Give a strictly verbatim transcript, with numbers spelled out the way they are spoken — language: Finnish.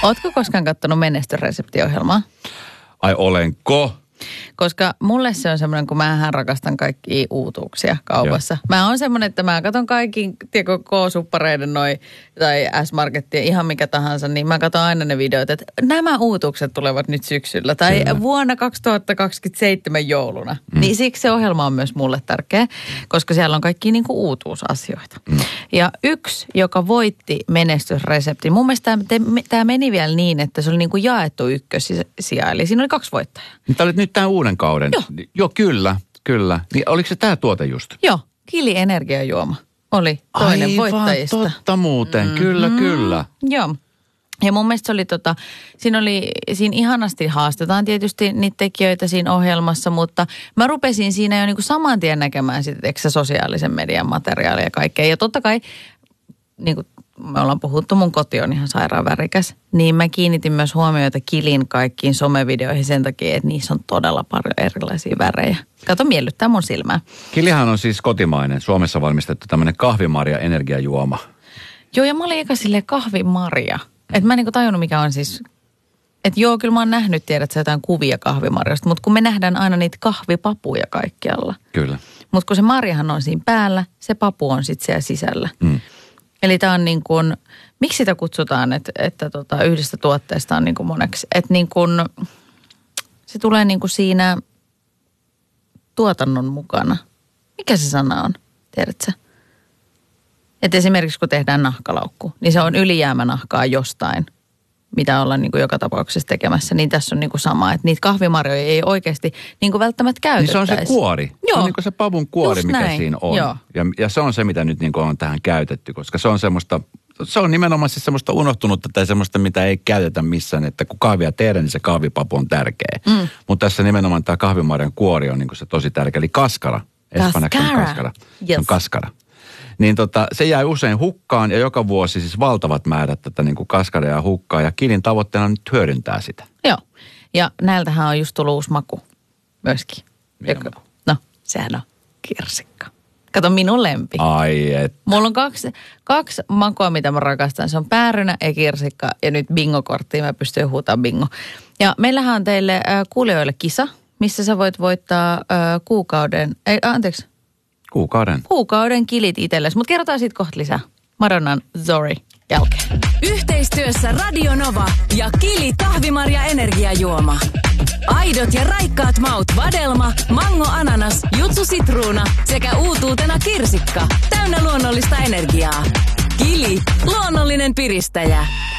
Ootko koskaan katsonut Menestysreseptiohjelmaa? Ai olenko? Koska mulle se on semmoinen, kun mähän rakastan kaikkia uutuuksia kaupassa. Joo. Mä oon semmoinen, että mä katson kaikki, tiedätkö, K-suppareiden noi, tai S-Markettien, ihan mikä tahansa, niin mä katson aina ne videot, että nämä uutuukset tulevat nyt syksyllä, tai Kyllä. vuonna kaksituhattakaksikymmentäseitsemän jouluna. Mm. Niin siksi se ohjelma on myös mulle tärkeä, koska siellä on kaikki niinku uutuusasioita. Mm. Ja yksi, joka voitti Menestysreseptin, mun mielestä tämä meni vielä niin, että se oli niinku jaettu ykkössija, eli siinä oli kaksi voittajaa. Tämä oli nyt tämän uuden kauden. Joo. Joo, kyllä, kyllä. Niin oliko se tämä tuote just? Joo, Kili energiajuoma oli toinen Aivan, voittajista. totta muuten, mm-hmm. kyllä, kyllä. Joo. Ja mun mielestä se oli tota, siinä oli, siinä ihanasti haastetaan tietysti niitä tekijöitä siinä ohjelmassa, mutta mä rupesin siinä jo niinku saman tien näkemään sitten, eikö se sosiaalisen median materiaalia ja kaikkea. Ja totta kai, niin kuin me ollaan puhuttu, mun koti on ihan sairaan värikäs, niin mä kiinnitin myös huomioita Kilin kaikkiin somevideoihin sen takia, että niissä on todella paljon erilaisia värejä. Kato, miellyttää mun silmää. Kilihan on siis kotimainen, Suomessa valmistettu tämmöinen kahvimarja energiajuoma. Joo, ja mä olin eka silleen kahvimarja. Että mä en niinku tajunnut, mikä on siis, että joo, kyllä mä oon nähnyt, tiedät sä, jotain kuvia kahvimarjasta, mutta kun me nähdään aina niitä kahvipapuja kaikkialla. Kyllä. Mutta kun se marjahan on siinä päällä, se papu on sitten siellä sisällä. Mm. Eli tämä on niin kuin, miksi sitä kutsutaan, että, että tota, yhdestä tuotteesta on niin kuin moneksi, että niin kuin, se tulee niin kuin siinä tuotannon mukana. Mikä se sana on, tiedätkö? Että esimerkiksi kun tehdään nahkalaukku, niin se on ylijäämänahkaa jostain, mitä ollaan niin kuin joka tapauksessa tekemässä. Niin tässä on niin kuin sama, että niitä kahvimarjoja ei oikeasti niin kuin välttämättä käytettäisi. Niin se on se kuori. Joo. Se on niin kuin se pavun kuori, Just mikä näin. siinä on. Joo. Ja, ja se on se, mitä nyt niin kuin on tähän käytetty, koska se on semmoista, se on nimenomaan siis semmoista unohtunutta tai semmoista, mitä ei käytetä missään, että kun kahvia tehdään, niin se kahvipapu on tärkeä. Mm. Mutta tässä nimenomaan tämä kahvimarjan kuori on niin kuin se tosi tärkeä, eli kaskara. Espanjaksi on kaskara. Yes. Se on kaskara. Niin tota, se jää usein hukkaan ja joka vuosi siis valtavat määrät tätä niin kuin kaskaria hukkaa ja Kilin tavoitteena on nyt hyödyntää sitä. Joo. Ja näiltähän on just tullut uusi maku myöskin. Joka, no, sehän on kirsikka. Kato, minun lempi. Ai et. Mulla on kaksi, kaksi makua, mitä mä rakastan. Se on päärynä ja kirsikka ja nyt bingokorttiin mä pystyn huutamaan bingo. Ja meillähän on teille äh, kuulijoille kisa, missä sä voit voittaa äh, kuukauden, ei anteeksi. Kuukauden. Kuukauden kilit itsellesi, mutta kerrotaan siitä kohta lisää. Madonnan Zori jälkeen. Yhteistyössä Radio Nova ja Kili kahvimarja energiajuoma. Aidot ja raikkaat maut vadelma, mango ananas, jutsu sitruuna sekä uutuutena kirsikka. Täynnä luonnollista energiaa. Kili, luonnollinen piristäjä.